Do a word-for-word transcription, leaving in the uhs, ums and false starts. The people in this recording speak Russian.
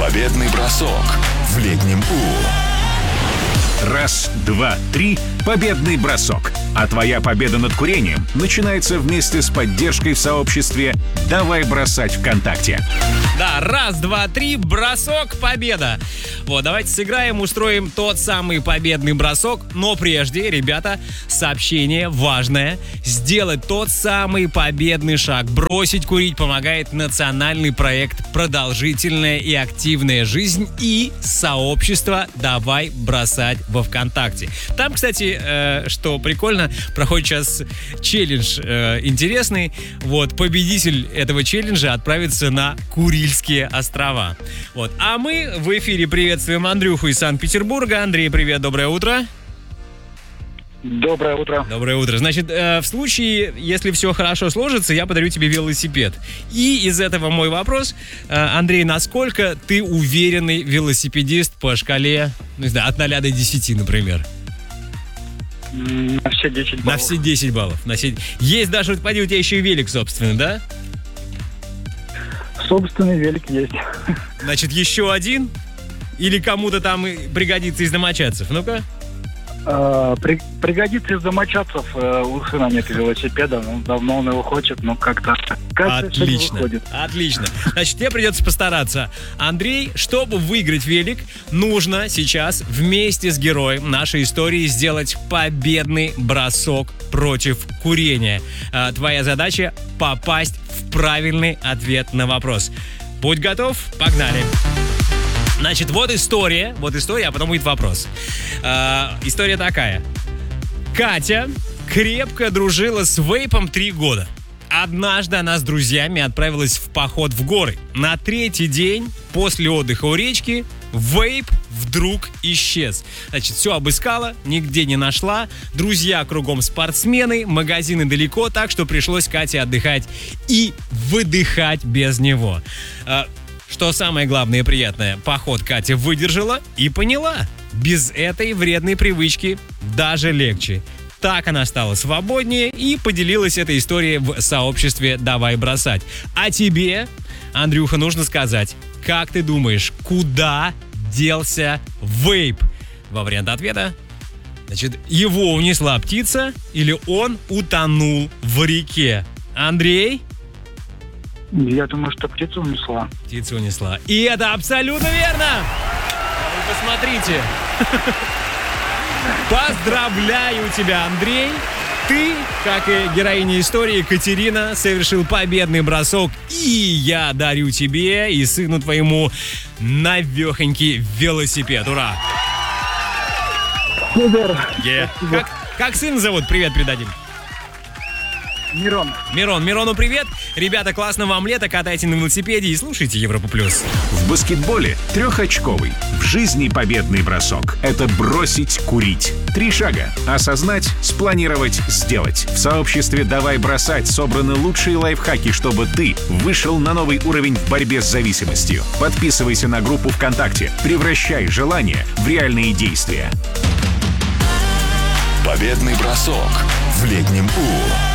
Победный бросок в летнем У. Раз, два, три. Победный бросок. А твоя победа над курением начинается вместе с поддержкой в сообществе «Давай бросать ВКонтакте». Да, раз, два, три, бросок, победа. Вот, давайте сыграем, устроим тот самый победный бросок. Но прежде, ребята, сообщение важное. Сделать тот самый победный шаг. Бросить курить помогает национальный проект «Продолжительная и активная жизнь» и сообщество «Давай бросать во ВКонтакте». Там, кстати, э, что прикольно, проходит сейчас челлендж э, интересный. Вот, победитель этого челленджа отправится на Курильские острова. Вот, а мы в эфире приветствуем Андрюху из Санкт-Петербурга. Андрей, привет, доброе утро. Доброе утро. Доброе утро. Значит, э, в случае, если все хорошо сложится, я подарю тебе велосипед. И из этого мой вопрос. Э, Андрей, насколько ты уверенный велосипедист по шкале, ну, не знаю, от ноля до десяти, например? На все десять баллов. На все десять баллов. На все... Есть даже, вот, поди, у тебя еще и велик, собственно, да? Собственный велик есть. Значит, еще один? Или кому-то там пригодится из домочадцев? Ну-ка. А, при, пригодится из домочадцев. У сына нет велосипеда. Ну, давно он его хочет, но как-то... кажется, Отлично, выходит. отлично. Значит, тебе придется постараться. Андрей, чтобы выиграть велик, нужно сейчас вместе с героем нашей истории сделать победный бросок против курения. А, твоя задача — попасть в правильный ответ на вопрос. Будь готов, погнали. Значит, вот история, вот история, а потом будет вопрос. Э, история такая. Катя крепко дружила с вейпом три года. Однажды она с друзьями отправилась в поход в горы. На третий день после отдыха у речки вейп вдруг исчез. Значит, все обыскала, нигде не нашла. Друзья кругом спортсмены, магазины далеко, так что пришлось Кате отдыхать и выдыхать без него. Э, Что самое главное и приятное, поход Катя выдержала и поняла. Без этой вредной привычки даже легче. Так она стала свободнее и поделилась этой историей в сообществе «Давай бросать». А тебе, Андрюха, нужно сказать, как ты думаешь, куда делся вейп? Два варианта ответа. Значит, его унесла птица или он утонул в реке? Андрей? Я думаю, что птицу унесла. Птицу унесла. И это абсолютно верно! Вы посмотрите. Поздравляю тебя, Андрей. Ты, как и героиня истории Катерина, совершил победный бросок. И я дарю тебе и сыну твоему навехонький велосипед. Ура! Супер! Yeah. Как, как сына зовут? Привет передадим. Мирон. Мирон, Мирону привет. Ребята, классно вам лето, катайте на велосипеде и слушайте Европу плюс. В баскетболе трехочковый. В жизни победный бросок. Это бросить курить. Три шага. Осознать, спланировать, сделать. В сообществе «Давай бросать» собраны лучшие лайфхаки, чтобы ты вышел на новый уровень в борьбе с зависимостью. Подписывайся на группу ВКонтакте. Превращай желания в реальные действия. Победный бросок в летнем У.